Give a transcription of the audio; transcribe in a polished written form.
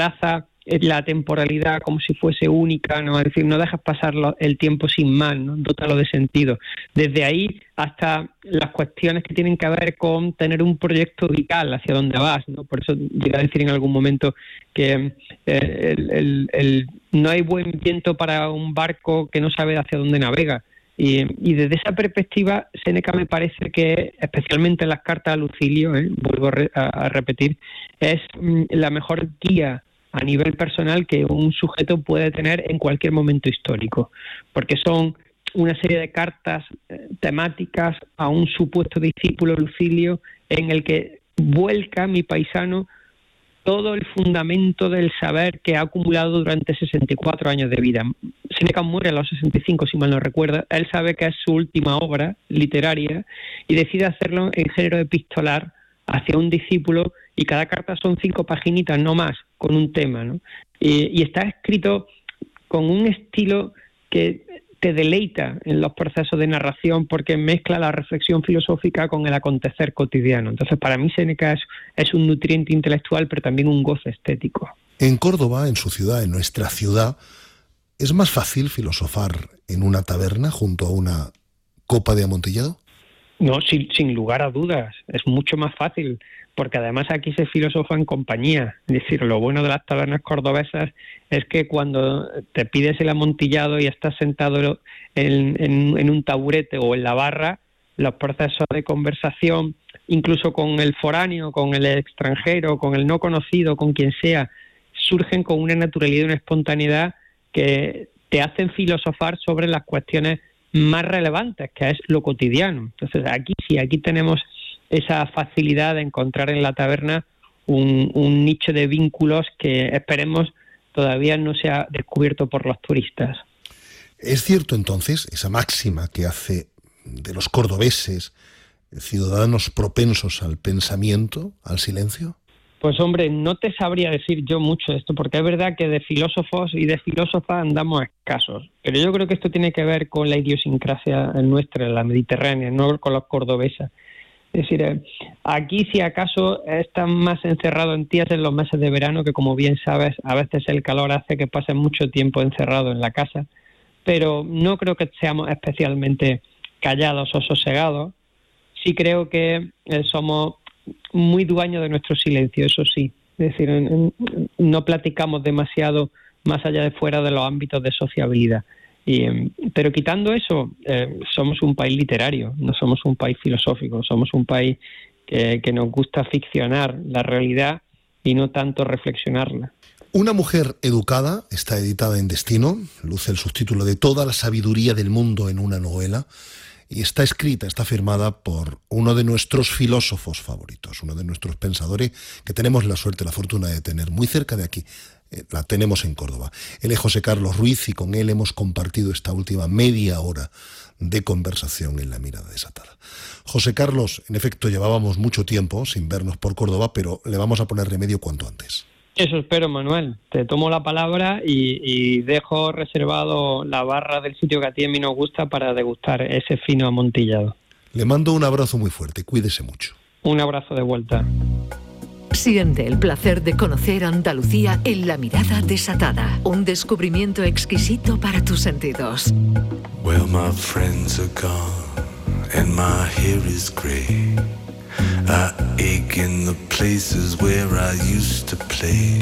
traza la temporalidad como si fuese única, ¿no? Es decir, no dejas pasar el tiempo sin más, ¿no? Dótalo de sentido. Desde ahí hasta las cuestiones que tienen que ver con tener un proyecto vital hacia dónde vas, ¿no? Por eso llegué a decir en algún momento que no hay buen viento para un barco que no sabe hacia dónde navega. Y desde esa perspectiva, Séneca me parece que, especialmente en las cartas a Lucilio, vuelvo a repetir, es la mejor guía a nivel personal que un sujeto puede tener en cualquier momento histórico, porque son una serie de cartas temáticas a un supuesto discípulo Lucilio en el que vuelca mi paisano todo el fundamento del saber que ha acumulado durante 64 años de vida. Séneca muere a los 65, si mal no recuerdo. Él sabe que es su última obra literaria y decide hacerlo en género epistolar hacia un discípulo, y cada carta son 5 paginitas, no más, con un tema, ¿no? Y está escrito con un estilo que te deleita en los procesos de narración, porque mezcla la reflexión filosófica con el acontecer cotidiano. Entonces, para mí Séneca es un nutriente intelectual, pero también un goce estético. En Córdoba, en su ciudad, en nuestra ciudad, ¿es más fácil filosofar en una taberna junto a una copa de amontillado? No, sin lugar a dudas, es mucho más fácil, porque además aquí se filosofa en compañía. Es decir, lo bueno de las tabernas cordobesas es que cuando te pides el amontillado y estás sentado en un taburete o en la barra, los procesos de conversación, incluso con el foráneo, con el extranjero, con el no conocido, con quien sea, surgen con una naturalidad y una espontaneidad que te hacen filosofar sobre las cuestiones más relevantes, que es lo cotidiano. Entonces aquí tenemos esa facilidad de encontrar en la taberna un nicho de vínculos que esperemos todavía no sea descubierto por los turistas. ¿Es cierto entonces esa máxima que hace de los cordobeses ciudadanos propensos al pensamiento, al silencio? Pues hombre, no te sabría decir yo mucho esto, porque es verdad que de filósofos y de filósofas andamos escasos, pero yo creo que esto tiene que ver con la idiosincrasia nuestra, la mediterránea, no con los cordobeses. Es decir, aquí si acaso están más encerrados en tías en los meses de verano, que como bien sabes, a veces el calor hace que pasen mucho tiempo encerrados en la casa, pero no creo que seamos especialmente callados o sosegados. Sí creo que somos muy dueños de nuestro silencio, eso sí. Es decir, no platicamos demasiado más allá de fuera de los ámbitos de sociabilidad. Pero quitando eso, somos un país literario, no somos un país filosófico, somos un país que nos gusta ficcionar la realidad y no tanto reflexionarla. Una mujer educada está editada en Destino, luce el subtítulo de Toda la sabiduría del mundo en una novela, y está escrita, está firmada por uno de nuestros filósofos favoritos, uno de nuestros pensadores que tenemos la suerte, la fortuna de tener muy cerca de aquí. La tenemos en Córdoba. Él es José Carlos Ruiz y con él hemos compartido esta última media hora de conversación en La Mirada Desatada. José Carlos, en efecto, llevábamos mucho tiempo sin vernos por Córdoba, pero le vamos a poner remedio cuanto antes. Eso espero, Manuel. Te tomo la palabra y dejo reservado la barra del sitio que a ti y a mí nos gusta para degustar ese fino amontillado. Le mando un abrazo muy fuerte, cuídese mucho. Un abrazo de vuelta. Siente el placer de conocer Andalucía en La Mirada Desatada. Un descubrimiento exquisito para tus sentidos. Well, my friends are gone and my hair is gray. I ache in the places where I used to play.